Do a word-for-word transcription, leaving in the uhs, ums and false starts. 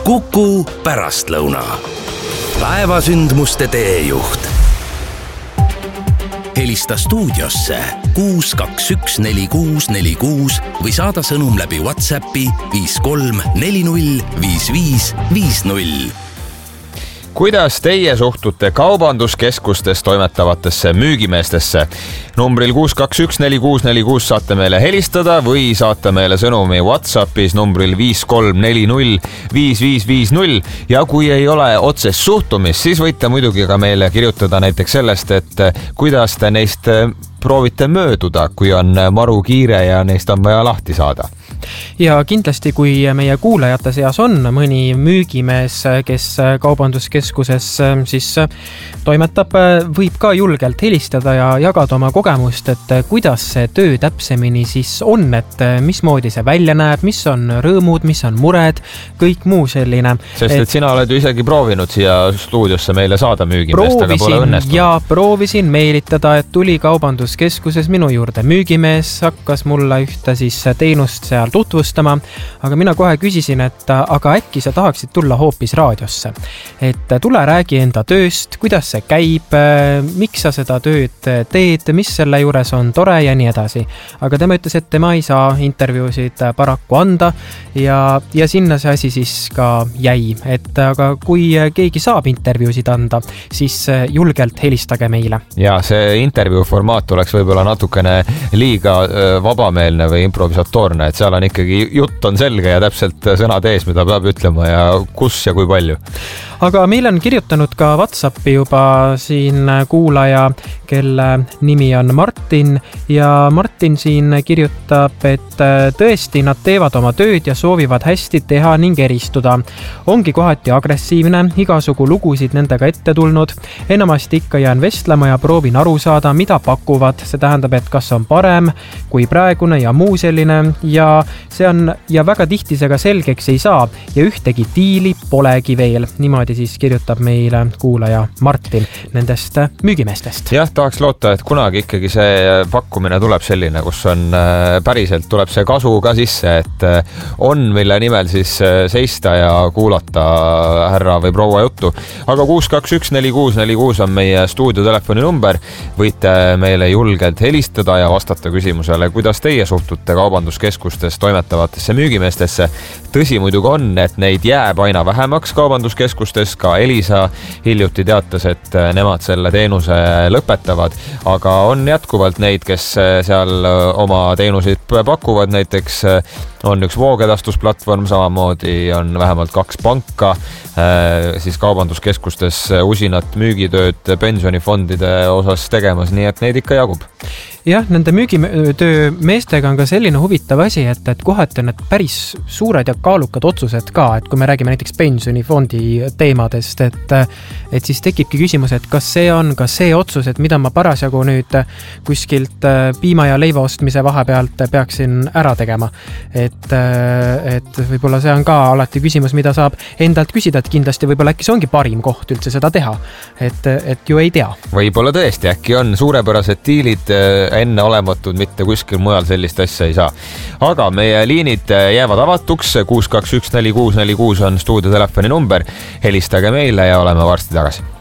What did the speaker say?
Kuku pärastlõuna. Päevasündmuste teejuht. Helista stuudiosse kuus kaks üks neli kuus neli kuus või saada sõnum läbi WhatsAppi viis kolm neli null viis viis viis null. Kuidas teie suhtute kaubanduskeskustes toimetavatesse müügimeestesse? Numbril kuus kaks üks neli kuus neli kuus saate meile helistada või saate meile sõnumi WhatsAppis numbril viis kolm neli null viis viis viis null. Ja kui ei ole otsest suhtumist, siis võite muidugi ka meile kirjutada näiteks sellest, et kuidas te neist proovite mööduda, kui on maru kiire ja neist on vaja lahti saada. Ja kindlasti, kui meie kuulajate seas on mõni müügimees, kes kaubanduskeskuses siis toimetab, võib ka julgelt helistada ja jagada oma kogemust, et kuidas see töö täpsemini siis on, et mismoodi see välja näeb, mis on rõõmud, mis on mured, kõik muu selline. Sest et, et sina oled ju isegi proovinud siia stuudiosse meile saada müügimeest, aga pole õnnestunud. Ja proovisin meelitada, et tuli kaubanduskeskuses minu juurde müügimees, hakkas mulle ühte siis teenust seal tutvustama, aga mina kohe küsisin, et aga äkki sa tahaksid tulla hoopis raadiosse. Et tule räägi enda tööst, kuidas see käib, miks sa seda tööd teed, mis selle juures on tore ja nii edasi. Aga tema ütles, et tema ei saa intervjuusid paraku anda ja, ja sinna see asi siis ka jäi. Et aga kui keegi saab intervjuusid anda, siis julgelt helistage meile. Ja see intervjuu formaat oleks võib-olla natukene liiga vabameelne või improvisatoorne, et seal on ikkagi jutt on selge ja täpselt sõnad ees, mida peab ütlema ja kus ja kui palju. Aga meil on kirjutanud ka WhatsAppi juba siin kuulaja, kelle nimi on Martin ja Martin siin kirjutab, et tõesti nad teevad oma tööd ja soovivad hästi teha ning eristuda. Ongi kohati agressiivne, igasugu lugusid nendega ette tulnud. Enamasti ikka jään vestlema ja proovin aru saada, mida pakuvad. See tähendab, et kas on parem kui praegune ja muu selline ja see on ja väga tihti see ka selgeks ei saa ja ühtegi diili polegi veel. Niimoodi siis kirjutab meile kuulaja Martin nendest müügimeestest. Jah, tahaks loota, et kunagi ikkagi see pakkumine tuleb selline, kus on päriselt tuleb see kasu ka sisse, et on mille nimel siis seista ja kuulata härra või proua juttu. Aga kuus kaks üks neli kuus neli kuus on meie stuudiotelefoni number. Võite meile julgelt helistada ja vastata küsimusele, kuidas teie suhtute kaubanduskeskustes toimetavatesse müügimeestesse. Tõsi muidugi on, et neid jääb aina vähemaks kaubanduskeskustes, ka Elisa hiljuti teatas, et nemad selle teenuse lõpetavad, aga on jätkuvalt neid, kes seal oma teenuseid pakuvad, näiteks on üks voogedastusplatvorm, samamoodi on vähemalt kaks panka, siis kaubanduskeskustes usinat müügitööd pensionifondide osas tegemas, nii et neid ikka jagub. Jah, nende müügitöö meestega on ka selline huvitav asi, et, et kohati on need päris suured ja kaalukad otsused ka, et kui me räägime näiteks pensionifondi teemadest, et, et siis tekibki küsimus, et kas see on ka see otsus, et mida ma parasjagu nüüd kuskilt piima ja leiva ostmise vahepealt peaksin ära tegema. Et, et võib-olla see on ka alati küsimus, mida saab endalt küsida, et kindlasti võib-olla äkki see ongi parim koht üldse seda teha, et, et ju ei tea. Võib-olla tõesti, äkki on suurepärased diilid enne olematud, mitte kuskil mujal sellist asja ei saa. Aga meie liinid jäävad avatuks, kuus kaks üks neli kuus neli kuus on stuudiotelefoni number, helistage meile ja oleme varsti tagasi.